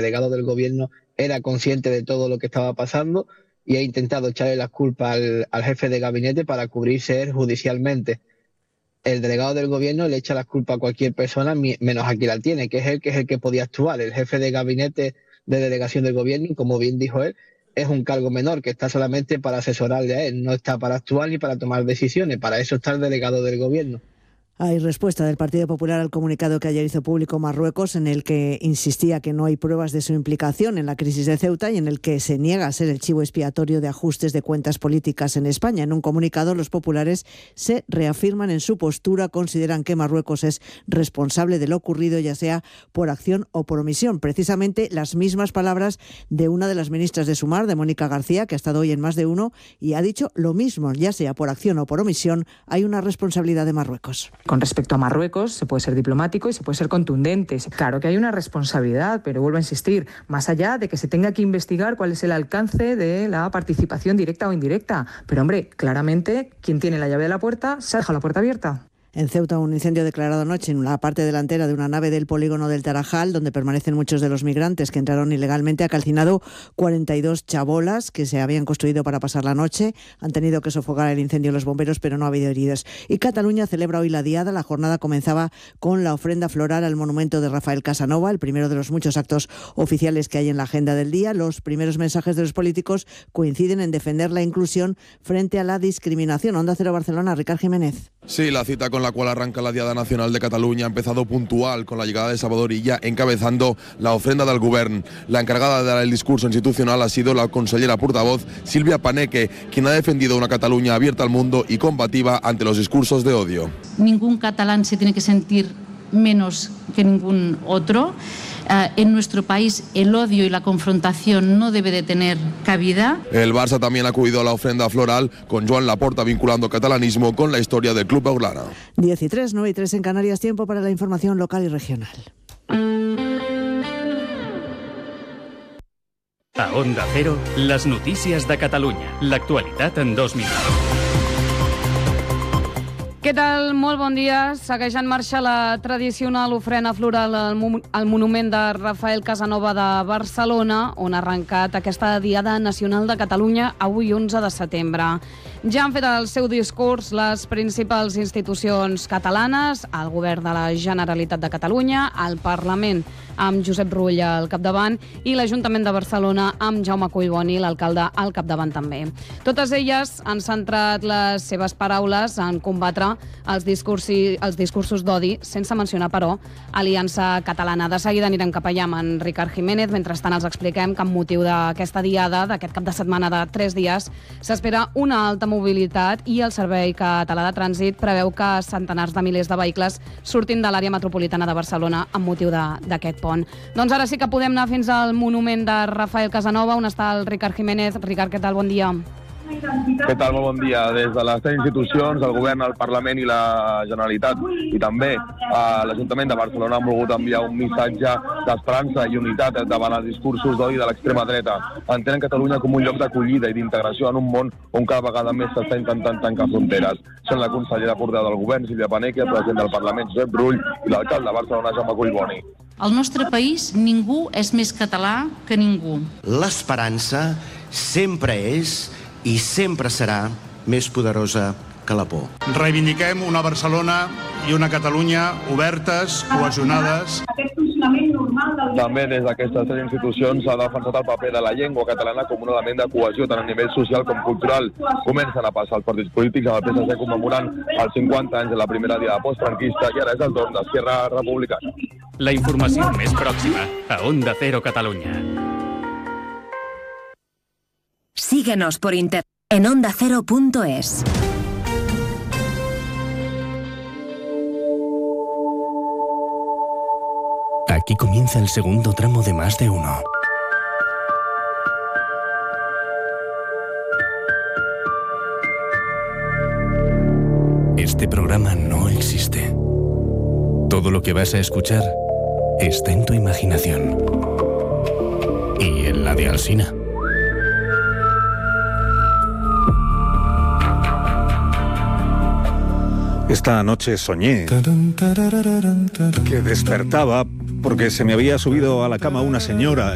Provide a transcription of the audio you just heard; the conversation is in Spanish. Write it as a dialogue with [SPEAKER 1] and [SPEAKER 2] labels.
[SPEAKER 1] delegado del gobierno era consciente de todo lo que estaba pasando y ha intentado echarle las culpas al jefe de gabinete para cubrirse él judicialmente. El delegado del gobierno le echa las culpas a cualquier persona menos a quien la tiene, que es el que podía actuar. El jefe de gabinete de delegación del gobierno, y como bien dijo él, es un cargo menor que está solamente para asesorarle a él, no está para actuar ni para tomar decisiones, para eso está el delegado del gobierno.
[SPEAKER 2] Hay respuesta del Partido Popular al comunicado que ayer hizo público Marruecos, en el que insistía que no hay pruebas de su implicación en la crisis de Ceuta y en el que se niega a ser el chivo expiatorio de ajustes de cuentas políticas en España. En un comunicado, los populares se reafirman en su postura, consideran que Marruecos es responsable de lo ocurrido, ya sea por acción o por omisión. Precisamente las mismas palabras de una de las ministras de Sumar, de Mónica García, que ha estado hoy en Más de Uno, y ha dicho lo mismo, ya sea por acción o por omisión, hay una responsabilidad de Marruecos.
[SPEAKER 3] Con respecto a Marruecos, se puede ser diplomático y se puede ser contundente. Claro que hay una responsabilidad, pero vuelvo a insistir, más allá de que se tenga que investigar cuál es el alcance de la participación directa o indirecta. Pero, hombre, claramente, quien tiene la llave de la puerta, se ha dejado la puerta abierta.
[SPEAKER 2] En Ceuta, un incendio declarado anoche en la parte delantera de una nave del polígono del Tarajal, donde permanecen muchos de los migrantes que entraron ilegalmente, ha calcinado 42 chabolas que se habían construido para pasar la noche. Han tenido que sofocar el incendio los bomberos, pero no ha habido heridos. Y Cataluña celebra hoy la Diada. La jornada comenzaba con la ofrenda floral al monumento de Rafael Casanova, el primero de los muchos actos oficiales que hay en la agenda del día. Los primeros mensajes de los políticos coinciden en defender la inclusión frente a la discriminación. Onda Cero Barcelona, Ricard Jiménez.
[SPEAKER 4] Sí, la cita con la cual arranca la Diada Nacional de Cataluña ha empezado puntual con la llegada de Salvador Illa encabezando la ofrenda del Govern. La encargada de dar el discurso institucional ha sido la consellera portavoz Silvia Paneque, quien ha defendido una Cataluña abierta al mundo y combativa ante los discursos de odio.
[SPEAKER 5] Ningún catalán se tiene que sentir menos que ningún otro. En nuestro país el odio y la confrontación no debe de tener cabida.
[SPEAKER 4] El Barça también ha acudido a la ofrenda floral con Joan Laporta vinculando catalanismo con la historia del club blaugrana.
[SPEAKER 2] 10:03, 9:03 en Canarias, tiempo para la información local y regional.
[SPEAKER 6] A Onda Cero, les notícies de Catalunya. L'actualitat en 2 minuts.
[SPEAKER 7] Què tal? Molt bon dia. Segueix en marxa la tradicional ofrena floral al monument de Rafael Casanova de Barcelona, on ha arrencat aquesta Diada Nacional de Catalunya avui 11 de setembre. Ja han fet el seu discurs les principals institucions catalanes, el Govern de la Generalitat de Catalunya, el Parlament amb Josep Rull al capdavant i l'Ajuntament de Barcelona amb Jaume Collboni, l'alcalde, al capdavant també. Totes elles han centrat les seves paraules en combatre els discursos d'odi, sense mencionar, però, Aliança Catalana. De seguida anirem cap allà amb en Ricard Jiménez. Mentrestant els expliquem que amb motiu d'aquesta diada, d'aquest cap de setmana de 3 dies, s'espera una alta mobilitat i el Servei Català de Trànsit preveu que centenars de milers de vehicles surtin de l'àrea metropolitana de Barcelona amb motiu d'aquest pont. Doncs ara sí que podem anar fins al monument de Rafael Casanova, on està el Ricard Jiménez. Ricard, què tal? Bon dia.
[SPEAKER 8] Què tal? Molt bon dia. Des de les 3 institucions, el Govern, el Parlament i la Generalitat, i també l'Ajuntament de Barcelona, han volgut enviar un missatge d'esperança i unitat davant els discursos d'odi de l'extrema dreta. Entenen Catalunya com un lloc d'acollida i d'integració en un món on cada vegada més s'està intentant tancar fronteres. Són la consellera portaveu del Govern, Silvia Paneque, el president del Parlament, Josep Rull, i l'alcalde de Barcelona, Jaume Collboni.
[SPEAKER 5] Al nostre país ningú és més català que ningú.
[SPEAKER 9] L'esperança sempre és i sempre serà més poderosa que la por.
[SPEAKER 10] Reivindiquem una Barcelona i una Catalunya obertes, cohesionades.
[SPEAKER 8] També des d'aquestes 3 institucions s'ha defensat el paper de la llengua catalana com un element de cohesió tant a nivell social com cultural. Comencen a passar els partits polítics amb el PSC commemorant els 50 anys de la primera diada postfranquista i ara és el torn d'Esquerra Republicana.
[SPEAKER 6] La informació més pròxima a Onda Cero Catalunya.
[SPEAKER 11] Síguenos por internet en ondacero.es.
[SPEAKER 12] Aquí comienza el segundo tramo de Más de Uno. Este programa no existe. Todo lo que vas a escuchar está en tu imaginación. Y en la de Alsina.
[SPEAKER 13] Esta noche soñé que despertaba porque se me había subido a la cama una señora